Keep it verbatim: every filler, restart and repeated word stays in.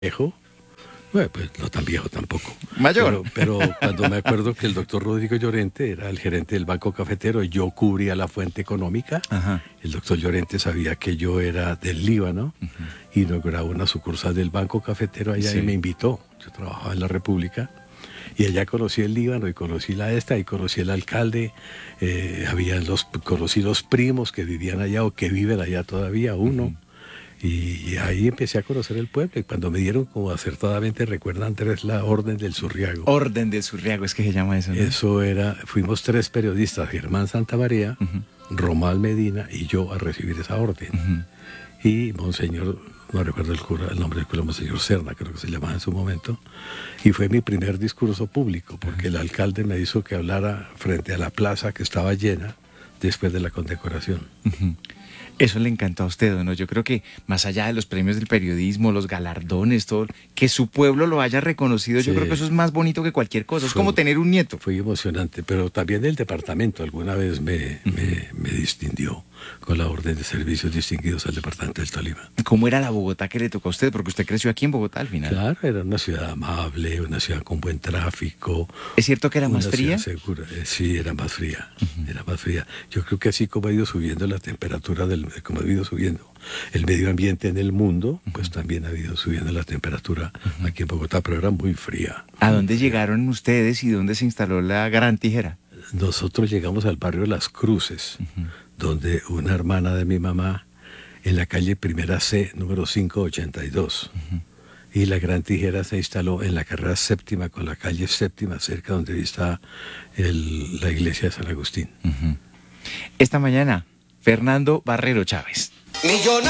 viejo, bueno, pues no tan viejo tampoco. Mayor. Pero, pero cuando me acuerdo que el doctor Rodrigo Llorente era el gerente del Banco Cafetero y yo cubría la fuente económica, Ajá. el doctor Llorente sabía que yo era del Líbano, uh-huh. inauguraba una sucursal del Banco Cafetero allá, sí. Y me invitó. Yo trabajaba en la República y allá conocí el Líbano y conocí la esta y conocí el alcalde, eh, había los, conocí los primos que vivían allá o que viven allá todavía, uno. Uh-huh. Y ahí empecé a conocer el pueblo y cuando me dieron, como acertadamente recuerda Andrés, la Orden del Surriago. Orden del Surriago, es que se llama eso, ¿no? Eso era, fuimos tres periodistas, Germán Santamaría, uh-huh. Romal Medina y yo a recibir esa orden. Uh-huh. Y Monseñor, no recuerdo el cura, el nombre del cura, Monseñor Serna, creo que se llamaba en su momento, y fue mi primer discurso público, porque uh-huh. el alcalde me hizo que hablara frente a la plaza que estaba llena después de la condecoración. Uh-huh. Eso le encantó a usted, ¿no? Yo creo que más allá de los premios del periodismo, los galardones, todo, que su pueblo lo haya reconocido, sí. Yo creo que eso es más bonito que cualquier cosa. Es fue, como tener un nieto. Fue emocionante, pero también el departamento alguna vez me, uh-huh. me, me distinguió con la Orden de Servicios Distinguidos al Departamento del Tolima. ¿Cómo era la Bogotá que le tocó a usted? Porque usted creció aquí en Bogotá al final. Claro, era una ciudad amable, una ciudad con buen tráfico. ¿Es cierto que era más fría? Segura. Sí, era más fría, uh-huh. era más fría. Yo creo que así como ha ido subiendo la temperatura, del, como ha ido subiendo el medio ambiente en el mundo, uh-huh. pues también ha ido subiendo la temperatura uh-huh. aquí en Bogotá, pero era muy fría. ¿A dónde llegaron ustedes y dónde se instaló la Gran Tijera? Nosotros llegamos al barrio Las Cruces, uh-huh. donde una hermana de mi mamá, en la calle Primera C, número quinientos ochenta y dos. Uh-huh. Y la Gran Tijera se instaló en la carrera séptima, con la calle séptima, cerca donde está el, la iglesia de San Agustín. Uh-huh. Esta mañana, Fernando Barrero Chávez.